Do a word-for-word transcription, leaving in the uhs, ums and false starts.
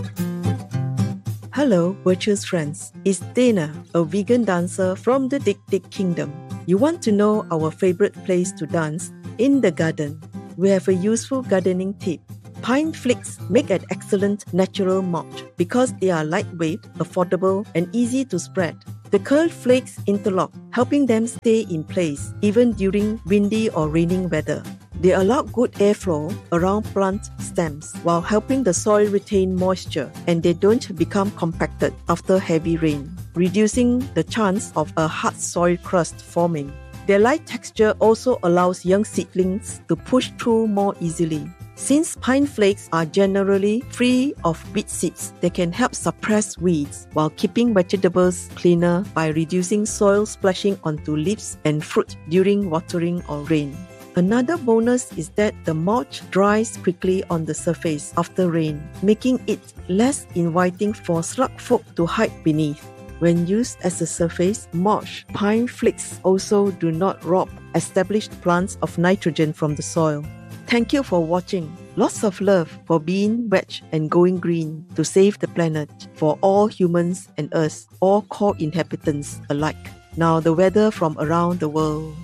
Hello, virtuous friends. It's Dana, a vegan dancer from the Dik Dik Kingdom. You want to know our favorite place to dance? In the garden. We have a useful gardening tip. Pine flakes make an excellent natural mulch because they are lightweight, affordable, and easy to spread. The curled flakes interlock, helping them stay in place even during windy or raining weather. They allow good airflow around plant stems while helping the soil retain moisture, and they don't become compacted after heavy rain, reducing the chance of a hard soil crust forming. Their light texture also allows young seedlings to push through more easily. Since pine flakes are generally free of weed seeds, they can help suppress weeds while keeping vegetables cleaner by reducing soil splashing onto leaves and fruit during watering or rain. Another bonus is that the mulch dries quickly on the surface after rain, making it less inviting for slugfolk to hide beneath. When used as a surface mulch, pine flakes also do not rob established plants of nitrogen from the soil. Thank you for watching. Lots of love for being veg and going green to save the planet for all humans and us, all core inhabitants alike. Now the weather from around the world.